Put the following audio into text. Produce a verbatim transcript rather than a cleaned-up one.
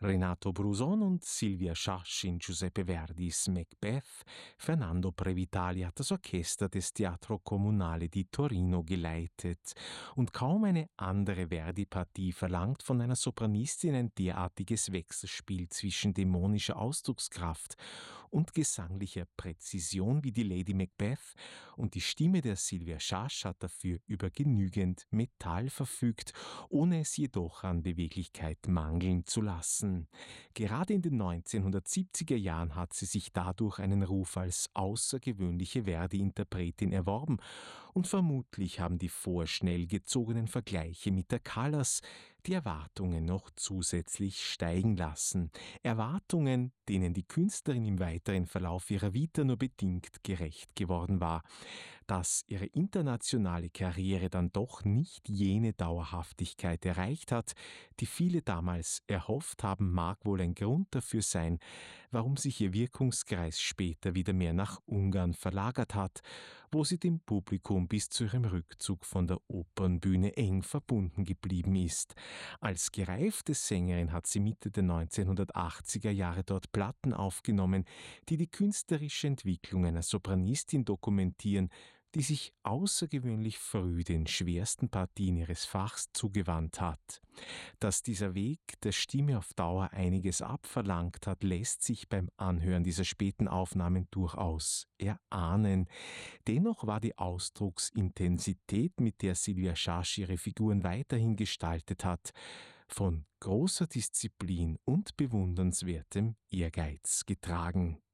Renato Bruson und Silvia Schasch in Giuseppe Verdis Macbeth, Fernando Previtali hat das Orchester des Teatro Comunale di Torino geleitet. Und kaum eine andere Verdi-Partie verlangt von einer Sopranistin ein derartiges Wechselspiel zwischen dämonischer Ausdruckskraft und gesanglicher Präzision wie die Lady Macbeth, und die Stimme der Silvia Schasch hat dafür über genügend Metall verfügt, ohne es jedoch an Beweglichkeit mangeln zu lassen. Gerade in den neunzehnhundertsiebziger Jahren hat sie sich dadurch einen Ruf als außergewöhnliche Verdi-Interpretin erworben, und vermutlich haben die vorschnell gezogenen Vergleiche mit der Callas die Erwartungen noch zusätzlich steigen lassen. Erwartungen, denen die Künstlerin im weiteren Verlauf ihrer Vita nur bedingt gerecht geworden war. Dass ihre internationale Karriere dann doch nicht jene Dauerhaftigkeit erreicht hat, die viele damals erhofft haben, mag wohl ein Grund dafür sein, warum sich ihr Wirkungskreis später wieder mehr nach Ungarn verlagert hat, wo sie dem Publikum bis zu ihrem Rückzug von der Opernbühne eng verbunden geblieben ist. Als gereifte Sängerin hat sie Mitte der neunzehnhundertachtziger Jahre dort Platten aufgenommen, die die künstlerische Entwicklung einer Sopranistin dokumentieren, die sich außergewöhnlich früh den schwersten Partien ihres Fachs zugewandt hat. Dass dieser Weg der Stimme auf Dauer einiges abverlangt hat, lässt sich beim Anhören dieser späten Aufnahmen durchaus erahnen. Dennoch war die Ausdrucksintensität, mit der Silvia Schasch ihre Figuren weiterhin gestaltet hat, von großer Disziplin und bewundernswertem Ehrgeiz getragen.